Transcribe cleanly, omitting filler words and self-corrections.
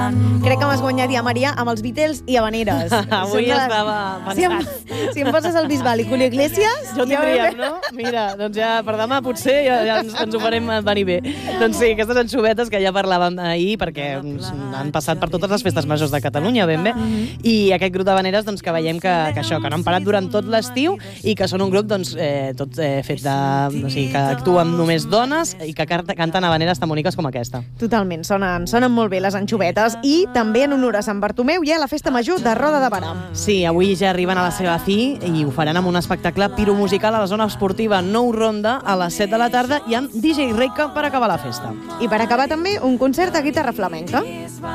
Crec que m'has guanyat ja, Maria, amb els Beatles i Havaneres. Avui estava pensat. Si em poses el Bisbal i Julio Iglesias... Ja ho tindríem, no? Mira, doncs ja per demà potser ja ens ho farem venir bé. Doncs sí, aquestes anxovetes que ja parlàvem ahir, perquè han passat per totes les festes majors de Catalunya, ben bé, i aquest grup d'Havaneres, doncs, que veiem que això, que no han parat durant tot l'estiu i que són un grup, doncs, tot fet de... O sigui, que actuen només dones i que canten havaneres tan boniques com aquesta. Totalment, sonen molt bé les anxovetes, i també en honor a Sant Bartomeu hi ha la festa major de Roda de Barà. Sí, avui ja arriben a la seva fi i ho faran amb un espectacle piromusical a la zona esportiva Nou Ronda a les 7 de la tarda i amb DJ Reika per acabar la festa. I per acabar també un concert de guitarra flamenca.